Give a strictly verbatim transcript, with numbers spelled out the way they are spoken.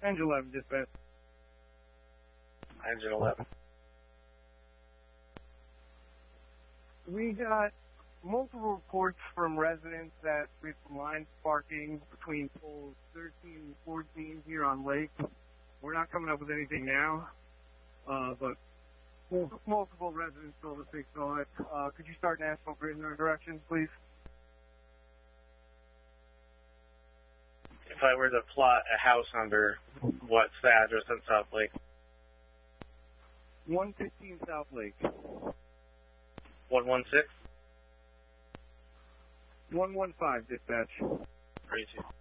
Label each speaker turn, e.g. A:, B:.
A: Engine eleven, dispatch.
B: Engine eleven.
A: We got multiple reports from residents that with line sparking between poles thirteen and fourteen here on Lake. We're not coming up with anything now, uh, but multiple residents told us they saw it. Uh, could you start National Grid in our direction, please?
B: If I were to plot a house under, what's the address in South Lake?
A: one fifteen South Lake.
B: one one six?
A: one one five, dispatch.
B: Crazy.